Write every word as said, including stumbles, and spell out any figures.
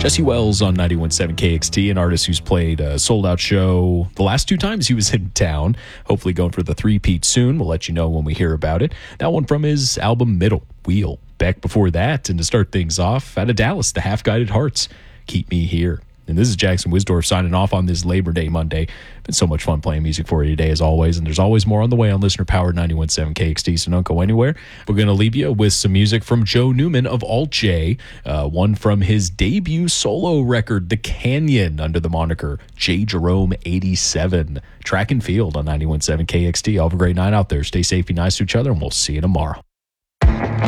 Jesse Wells on ninety-one point seven K X T, an artist who's played a sold-out show the last two times he was in town. Hopefully going for the three-peat soon. We'll let you know when we hear about it. That one from his album Middle Wheel. Back before that, and to start things off, out of Dallas, the Half-Guided Hearts, Keep Me Here. And this is Jackson Wisdorf signing off on this Labor Day Monday. Been so much fun playing music for you today, as always. And there's always more on the way on Listener Powered ninety-one point seven K X T, so don't go anywhere. We're going to leave you with some music from Joe Newman of Alt J, uh, one from his debut solo record, The Canyon, under the moniker J. Jerome eighty-seven. Track and Field on ninety-one point seven K X T. All have a great night out there. Stay safe, be nice to each other, and we'll see you tomorrow.